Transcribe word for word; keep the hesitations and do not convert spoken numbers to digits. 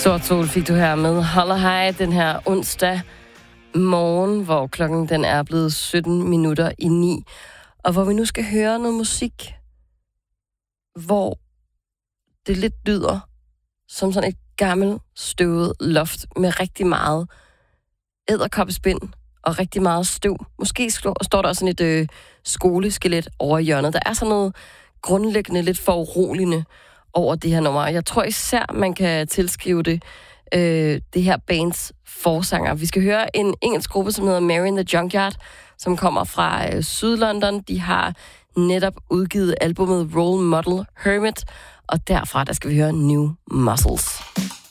Sort Sol fik du her med Holler High den her onsdag morgen, hvor klokken den er blevet sytten minutter i ni, og hvor vi nu skal høre noget musik, hvor det lidt lyder som sådan et gammelt støvet loft med rigtig meget edderkoppespind og rigtig meget støv. Måske står der sådan et øh, skoleskelet over hjørnet. Der er sådan noget grundlæggende lidt foruroligende over det her nummer. Jeg tror især, man kan tilskrive det øh, det her bands forsanger. Vi skal høre en engelsk gruppe, som hedder Mary in the Junkyard, som kommer fra øh, Sydlondon. De har netop udgivet albumet Role Model Hermit, og derfra der skal vi høre New Muscles.